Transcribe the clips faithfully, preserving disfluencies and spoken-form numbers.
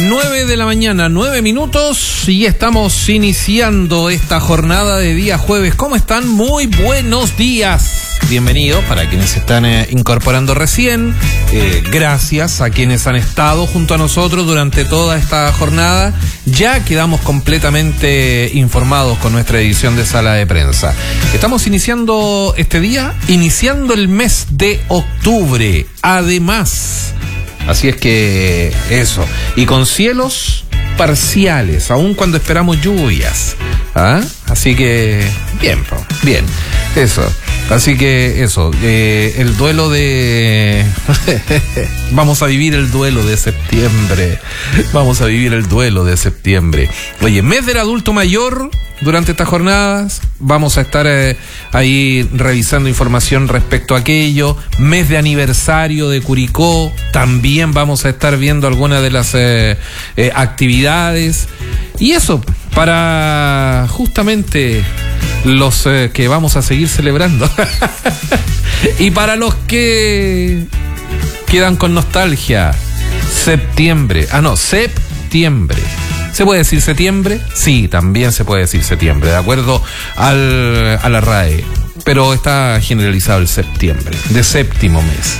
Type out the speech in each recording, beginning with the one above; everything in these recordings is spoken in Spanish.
nueve de la mañana, nueve minutos, y estamos iniciando esta jornada de día jueves. ¿Cómo están? Muy buenos días. Bienvenidos para quienes se están eh, incorporando recién. Eh, gracias a quienes han estado junto a nosotros durante toda esta jornada. Ya quedamos completamente informados con nuestra edición de Sala de Prensa. Estamos iniciando este día, iniciando el mes de octubre. Además, así es que eso, y con cielos parciales, aun cuando esperamos lluvias. ¿Ah? Así que, bien, bien, eso. Así que eso, eh, el duelo de... Vamos a vivir el duelo de septiembre. Vamos a vivir el duelo de septiembre. Oye, mes del adulto mayor. Durante estas jornadas vamos a estar eh, ahí revisando información respecto a aquello. Mes de aniversario de Curicó. También vamos a estar viendo algunas de las eh, eh, actividades. Y eso, para justamente los eh, que vamos a seguir celebrando. Y para los que quedan con nostalgia, septiembre. Ah, no, septiembre. ¿Se puede decir septiembre? Sí, también se puede decir septiembre, de acuerdo al, a la R A E. Pero está generalizado el septiembre, de séptimo mes.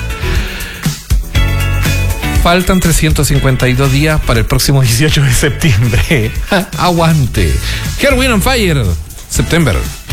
Faltan trescientos cincuenta y dos días para el próximo dieciocho de septiembre. Aguante. Here, Wind and Fire, September.